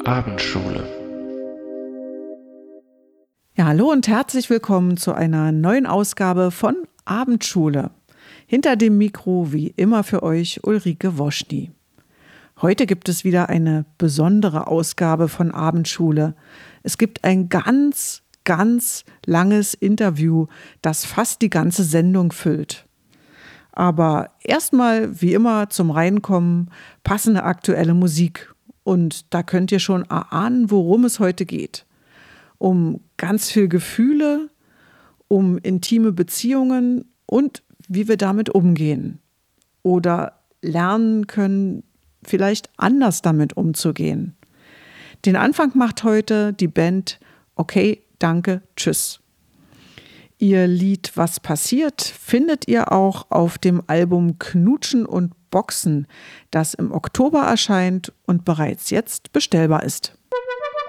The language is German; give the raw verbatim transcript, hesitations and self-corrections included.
Abendschule. Ja, hallo und herzlich willkommen zu einer neuen Ausgabe von Abendschule. Hinter dem Mikro wie immer für euch Ulrike Woschny. Heute gibt es wieder eine besondere Ausgabe von Abendschule. Es gibt ein ganz, ganz langes Interview, das fast die ganze Sendung füllt. Aber erstmal, wie immer, zum Reinkommen passende aktuelle Musik. Und da könnt ihr schon erahnen, worum es heute geht. Um ganz viel Gefühle, um intime Beziehungen und wie wir damit umgehen. Oder lernen können, vielleicht anders damit umzugehen. Den Anfang macht heute die Band Okay, danke, tschüss. Ihr Lied Was passiert findet ihr auch auf dem Album Knutschen und Boxen, das im Oktober erscheint und bereits jetzt bestellbar ist.